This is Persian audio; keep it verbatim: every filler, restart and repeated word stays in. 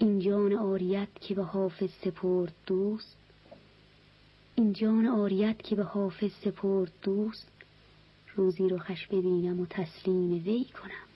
این جان عاریت که به حافظ سپرد دوست، این جان عاریت که به حافظ سپرد دوست، روزی رو خش ببینم و تسلیم وی کنم.